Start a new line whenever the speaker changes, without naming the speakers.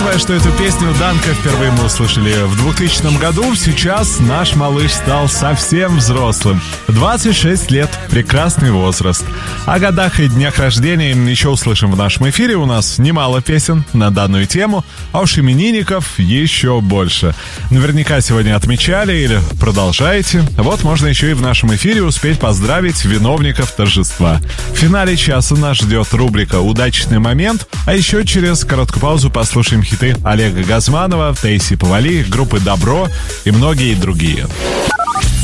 Учитывая, что эту песню Данка впервые мы услышали в 2000 году, сейчас наш малыш стал совсем взрослым. 26 лет, прекрасный возраст. О годах и днях рождения еще услышим в нашем эфире. У нас немало песен на данную тему, а уж именинников еще больше. Наверняка сегодня отмечали или продолжаете. Вот можно еще и в нашем эфире успеть поздравить виновников торжества. В финале часа нас ждет рубрика «Удачный момент», а еще через короткую паузу послушаем хиты Олега Газманова, Таисии Повалий, группы «Добро» и многие другие.